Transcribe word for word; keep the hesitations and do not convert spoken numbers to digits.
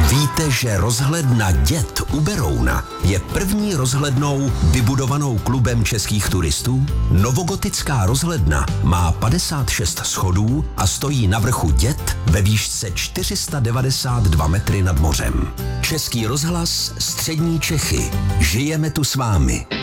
Víte, že rozhledna Děd u Berouna je první rozhlednou vybudovanou klubem českých turistů? Novogotická rozhledna má padesát šest schodů a stojí na vrchu Děd ve výšce čtyři sta devadesát dva metry nad mořem. Český rozhlas Střední Čechy. Žijeme tu s vámi.